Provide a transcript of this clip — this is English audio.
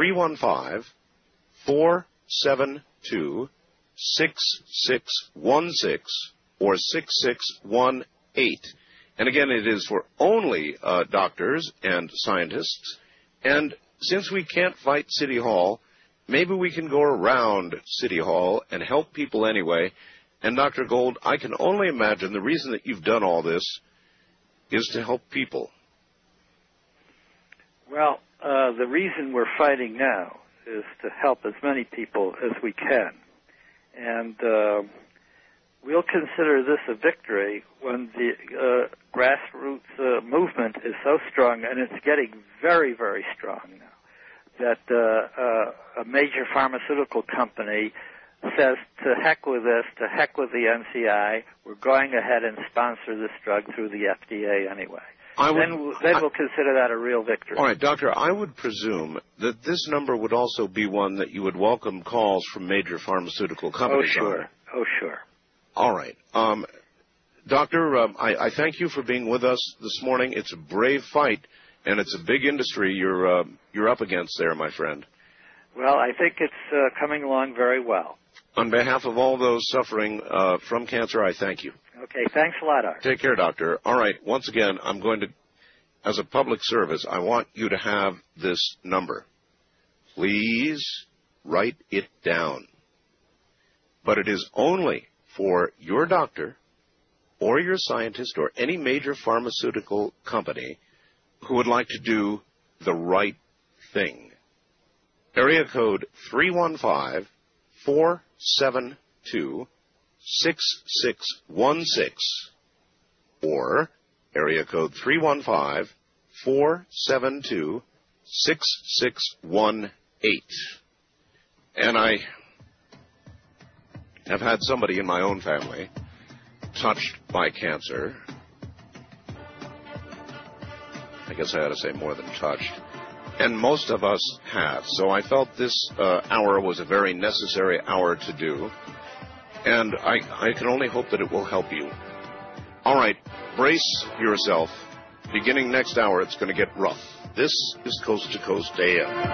315-472-6616 or 6618. And again, it is for only doctors and scientists. And since we can't fight City Hall, maybe we can go around City Hall and help people anyway. And Dr. Gold, I can only imagine the reason that you've done all this is to help people. Well, the reason we're fighting now is to help as many people as we can. And we'll consider this a victory when the grassroots movement is so strong, and it's getting very, very strong now, that a major pharmaceutical company says, to heck with this, to heck with the NCI, we're going ahead and sponsor this drug through the FDA anyway. Then we'll consider that a real victory. All right, Doctor, I would presume that this number would also be one that you would welcome calls from major pharmaceutical companies. Oh, sure. Oh, sure. All right. Doctor, I thank you for being with us this morning. It's a brave fight, and it's a big industry you're up against there, my friend. Well, I think it's coming along very well. On behalf of all those suffering from cancer, I thank you. Okay, thanks a lot, Art. Take care, Doctor. All right, once again, I'm going to, as a public service, I want you to have this number. Please write it down. But it is only for your doctor or your scientist or any major pharmaceutical company who would like to do the right thing. Area code 315-472-6616 or area code 315-472-6618. And I have had somebody in my own family touched by cancer. I guess I ought to say more than touched. And most of us have. So I felt this hour was a very necessary hour to do. And I can only hope that it will help you. All right, brace yourself. Beginning next hour, it's going to get rough. This is Coast to Coast AM.